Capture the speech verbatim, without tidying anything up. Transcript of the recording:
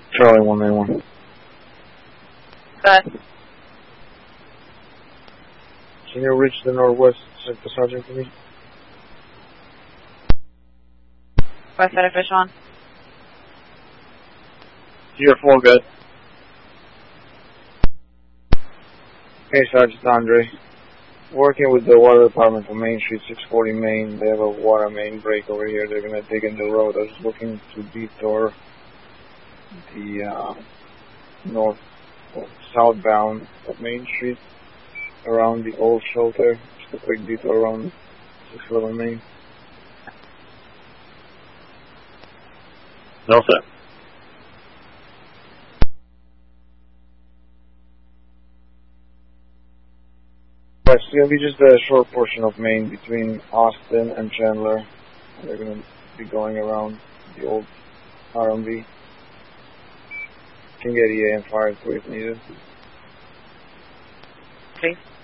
Charlie one nine one. Good. Can you reach the northwest sector sergeant for me? West side of Fish on. Tier four, good. Hey, Sergeant Andre. Working with the water department for Main Street, six forty Main. They have a water main break over here. They're going to dig in the road. I was looking to detour the uh, north, or southbound of Main Street around the old shelter. Just a quick detour around six eleven Main. No, sir. But it's going to be just a short portion of Main between Austin and Chandler. They're going to be going around the old R M V. Can get E A and fire if needed. Okay.